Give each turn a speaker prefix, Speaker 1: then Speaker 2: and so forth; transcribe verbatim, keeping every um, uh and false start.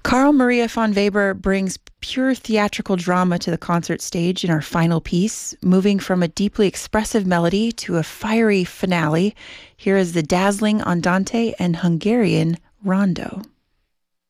Speaker 1: Carl Maria von Weber brings pure theatrical drama to the concert stage in our final piece, moving from a deeply expressive melody to a fiery finale. Here is the dazzling Andante and Hungarian Rondo.